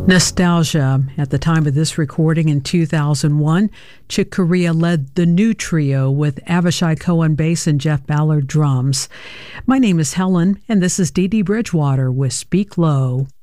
Nostalgia. At the time of this recording in 2001, Chick Corea led the new trio with Avishai Cohen bass and Jeff Ballard drums. My name is Helen, and this is Dee Dee Bridgewater with Speak Low.